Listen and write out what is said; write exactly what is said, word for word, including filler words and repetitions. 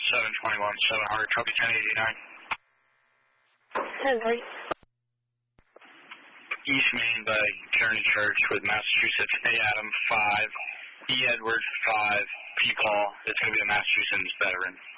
seven twenty-one, seven hundred, copy ten eighty-nine. ten, three. East Main by Journey Church with Massachusetts, A Adam five, E Edward five, P Paul. It's going to be a Massachusetts veteran.